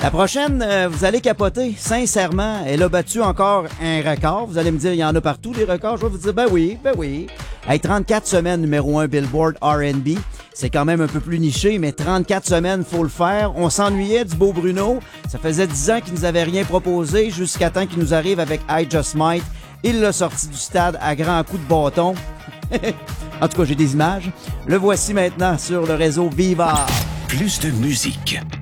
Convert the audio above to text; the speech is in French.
La prochaine, vous allez capoter. Sincèrement, elle a battu encore un record. Vous allez me dire, il y en a partout des records. Je vais vous dire, ben oui. Hey, 34 semaines numéro 1 Billboard R&B. C'est quand même un peu plus niché, mais 34 semaines, faut le faire. On s'ennuyait du beau Bruno. Ça faisait 10 ans qu'il nous avait rien proposé jusqu'à temps qu'il nous arrive avec I Just Might. Il l'a sorti du stade à grands coups de bâton. En tout cas, j'ai des images. Le voici maintenant sur le réseau Viva. Plus de musique,